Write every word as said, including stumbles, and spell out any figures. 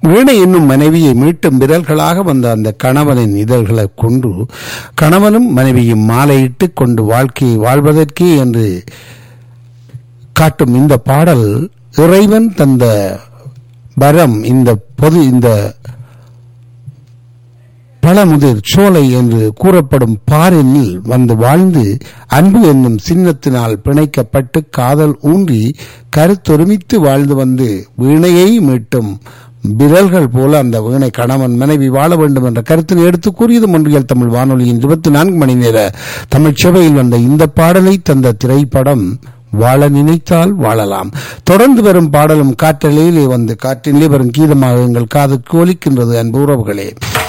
வீணை என்னும் மனைவியை மீட்டும் விரல்களாக வந்த அந்த கணவனின் இதழ்களை கொண்டு கணவனும் மனைவியும் மாலையிட்டு கொண்டு வாழ்க்கையை வாழ்வதற்கே என்று காட்டும் இந்த பாடல் இறைவன் தந்த வரம். இந்த பொது இந்த பழமுதிர் சோலை என்று கூறப்படும் பாரினில் வந்து வாழ்ந்து அன்பு என்னும் சின்னத்தினால் பிணைக்கப்பட்டு காதல் ஊன்றி கருத்தொருமித்து வாழ்ந்து வந்து வீணையை மீட்டும் விரல்கள் போல அந்த வீணை கணவன் மனைவி வாழ வேண்டும் என்ற கருத்தினை எடுத்து கூறியது ஒன்றியல் தமிழ் வானொலியின் இருபத்தி நான்கு மணி நேர தமிழ் சேவையில் வந்த இந்த பாடலை தந்த திரைப்படம் வாழ நினைத்தால் வாழலாம். தொடர்ந்து வரும் பாடலும் காற்றலையிலே வந்து காற்றிலே வரும் கீதமாக எங்கள் காதுக்கு ஒலிக்கின்றது. அன்பு உறவுகளே.